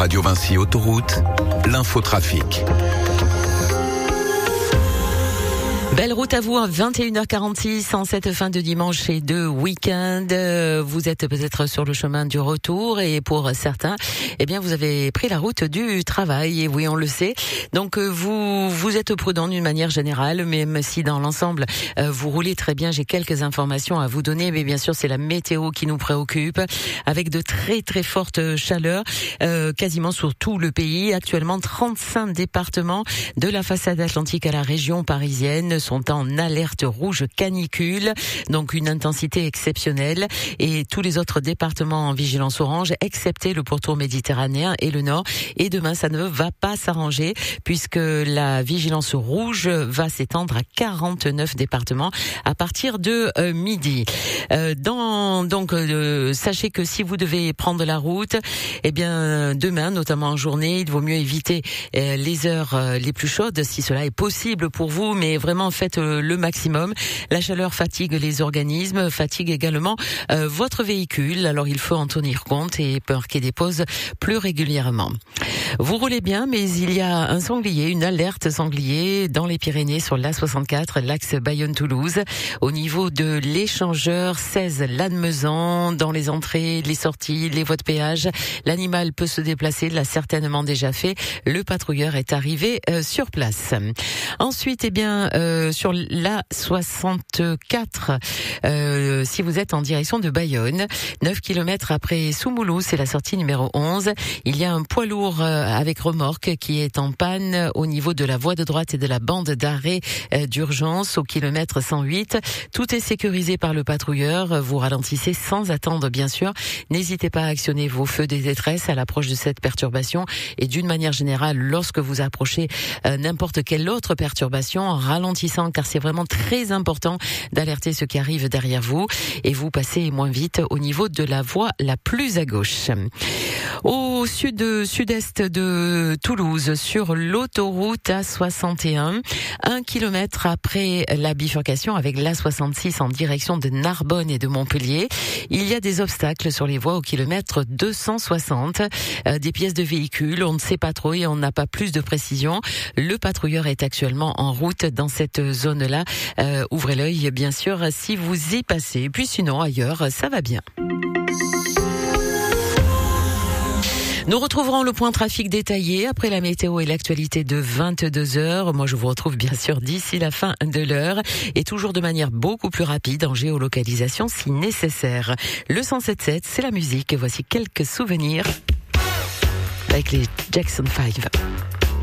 Radio Vinci Autoroute, l'infotrafic. Belle route à vous, 21h46 en cette fin de dimanche et de week-end. Vous êtes peut-être sur le chemin du retour et pour certains, eh bien, vous avez pris la route du travail. Et oui, on le sait. Donc, vous êtes prudent d'une manière générale, même si dans l'ensemble, vous roulez très bien. J'ai quelques informations à vous donner, mais bien sûr, c'est la météo qui nous préoccupe, avec de très très fortes chaleurs, quasiment sur tout le pays. Actuellement, 35 départements de la façade atlantique à la région parisienne sont en alerte rouge canicule, donc une intensité exceptionnelle, et tous les autres départements en vigilance orange, excepté le pourtour méditerranéen et le nord. Et demain, ça ne va pas s'arranger puisque la vigilance rouge va s'étendre à 49 départements à partir de midi. Sachez que si vous devez prendre la route, eh bien demain, notamment en journée, il vaut mieux éviter les heures les plus chaudes si cela est possible pour vous, mais vraiment faites le maximum. La chaleur fatigue les organismes, fatigue également votre véhicule, alors il faut en tenir compte et marquer des pauses plus régulièrement. Vous roulez bien, mais il y a un sanglier, une alerte sanglier dans les Pyrénées sur l'A64, l'axe Bayonne-Toulouse, au niveau de l'échangeur 16 Lannemezan, dans les entrées, les sorties, les voies de péage. L'animal peut se déplacer, l'a certainement déjà fait. Le patrouilleur est arrivé sur place. Ensuite, sur l'A64, si vous êtes en direction de Bayonne, 9 km après Soumoulouz, c'est la sortie numéro 11, il y a un poids lourd avec remorque qui est en panne au niveau de la voie de droite et de la bande d'arrêt d'urgence au kilomètre 108. Tout est sécurisé par le patrouilleur. Vous ralentissez sans attendre, bien sûr. N'hésitez pas à actionner vos feux de détresse à l'approche de cette perturbation, et d'une manière générale, lorsque vous approchez n'importe quelle autre perturbation, en ralentissant, car c'est vraiment très important d'alerter ceux qui arrivent derrière vous, et vous passez moins vite au niveau de la voie la plus à gauche. Au sud-est de Toulouse, sur l'autoroute A61, 1 kilomètre après la bifurcation avec l'A66 en direction de Narbonne et de Montpellier, il y a des obstacles sur les voies au kilomètre 260, des pièces de véhicules, on ne sait pas trop et on n'a pas plus de précision. Le patrouilleur est actuellement en route dans cette zone-là. Ouvrez l'œil, bien sûr, si vous y passez. Et puis sinon, ailleurs, ça va bien. Nous retrouverons le point trafic détaillé après la météo et l'actualité de 22h. Moi, je vous retrouve bien sûr d'ici la fin de l'heure et toujours de manière beaucoup plus rapide en géolocalisation si nécessaire. Le 107.7, c'est la musique. Voici quelques souvenirs avec les Jackson 5.